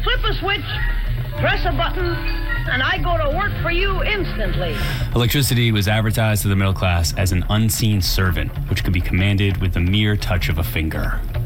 flip a switch, press a button, and I go to work for you instantly. Electricity was advertised to the middle class as an unseen servant, which could be commanded with the mere touch of a finger.